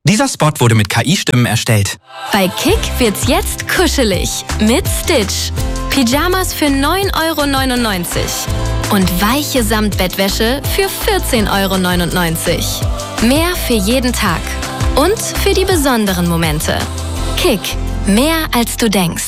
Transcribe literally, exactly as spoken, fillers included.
Dieser Spot wurde mit K I-Stimmen erstellt. Bei Kick wird's jetzt kuschelig mit Stitch. Pyjamas für neun Euro neunundneunzig und weiche Samtbettwäsche für vierzehn Euro neunundneunzig. Mehr für jeden Tag und für die besonderen Momente. Kick, mehr als du denkst.